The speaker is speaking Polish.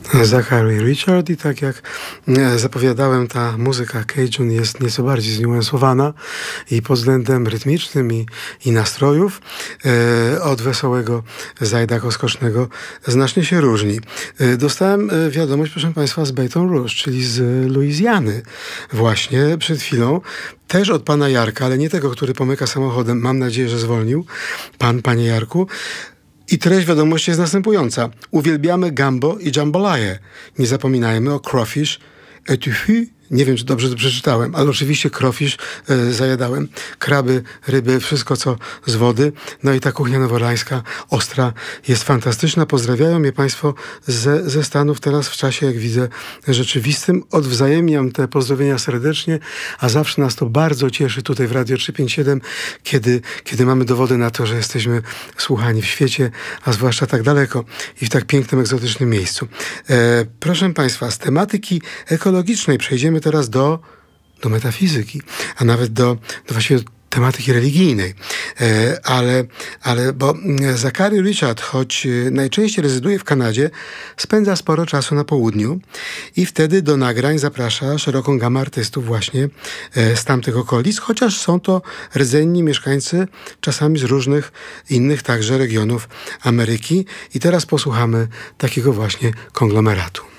Zachary Richard i tak jak zapowiadałem, ta muzyka Cajun jest nieco bardziej zniuansowana i pod względem rytmicznym i nastrojów od wesołego zajda skocznego znacznie się różni. Dostałem wiadomość, proszę Państwa, z Baton Rouge, czyli z Luizjany właśnie przed chwilą. Też od pana Jarka, ale nie tego, który pomyka samochodem. Mam nadzieję, że zwolnił. Panie Jarku. I treść wiadomości jest następująca. Uwielbiamy gambo i jambalaya. Nie zapominajmy o crawfish etouffee. Nie wiem, czy dobrze to przeczytałem, ale oczywiście crawfish zajadałem. Kraby, ryby, wszystko co z wody. No i ta kuchnia nowoorleańska, ostra, jest fantastyczna. Pozdrawiają mnie Państwo ze Stanów teraz w czasie, jak widzę, rzeczywistym. Odwzajemniam te pozdrowienia serdecznie, a zawsze nas to bardzo cieszy tutaj w Radio 357, kiedy mamy dowody na to, że jesteśmy słuchani w świecie, a zwłaszcza tak daleko i w tak pięknym, egzotycznym miejscu. Proszę Państwa, z tematyki ekologicznej przejdziemy teraz do metafizyki, a nawet do właściwie tematyki religijnej. Bo Zachary Richard, choć najczęściej rezyduje w Kanadzie, spędza sporo czasu na południu i wtedy do nagrań zaprasza szeroką gamę artystów właśnie z tamtych okolic, chociaż są to rdzenni mieszkańcy czasami z różnych innych także regionów Ameryki. I teraz posłuchamy takiego właśnie konglomeratu.